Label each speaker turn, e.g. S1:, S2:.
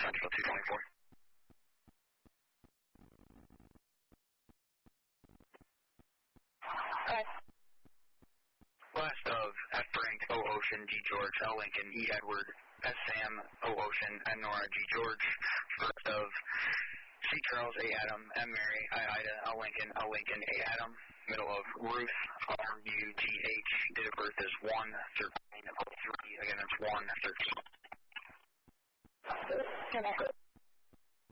S1: Central 224.
S2: Okay.
S1: Last of F. Frank, O. Ocean, G. George, L. Lincoln, E. Edward, S. Sam, O. Ocean, N. Nora, G. George. First of C. Charles, A. Adam, M. Mary, I. Ida, L. Lincoln, O. Lincoln, A. Adam. Middle of Ruth, R. U. G. H. Date of birth is 1/13/03. Again, it's 1/13.
S2: Okay.